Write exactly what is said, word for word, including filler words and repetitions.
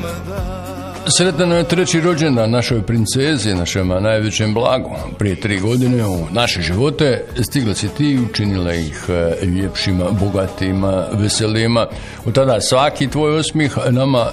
Sretan je treći rođendan našoj princezi, našem najvećem blagu. Prije tri godine u naše živote stigla si ti i učinila ih ljepšima, bogatima, veselima. Od tada svaki tvoj osmih nama